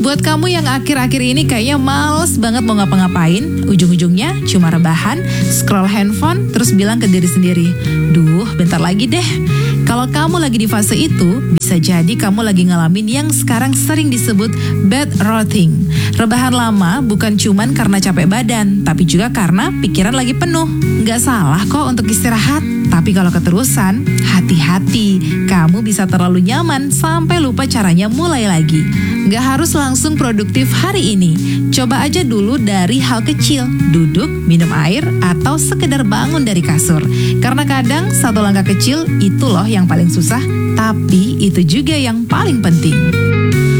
Buat kamu yang akhir-akhir ini kayaknya males banget mau ngapa-ngapain, ujung-ujungnya cuma rebahan, scroll handphone, terus bilang ke diri sendiri, duh bentar lagi deh. Kalau kamu lagi di fase itu, bisa jadi kamu lagi ngalamin yang sekarang sering disebut bed rotting. Rebahan lama bukan cuman karena capek badan, tapi juga karena pikiran lagi penuh. Nggak salah kok untuk istirahat, tapi kalau keterusan, hati-hati. Kamu bisa terlalu nyaman sampai lupa caranya mulai lagi. Nggak harus langsung produktif hari ini. Coba aja dulu dari hal kecil, duduk, minum air, atau sekedar bangun dari kasur. Karena kadang satu langkah kecil itu loh yang paling susah, tapi itu juga yang paling penting.